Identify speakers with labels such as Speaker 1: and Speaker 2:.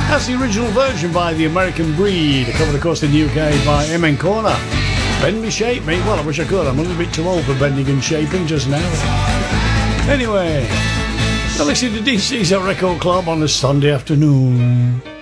Speaker 1: That's the original version by The American Breed, covered of course in the UK by M.N. Corner. Bend me, shape me. Well, I wish I could. I'm a little bit too old for bending and shaping just now. Anyway, now listen to DC's at Record Club on a Sunday afternoon.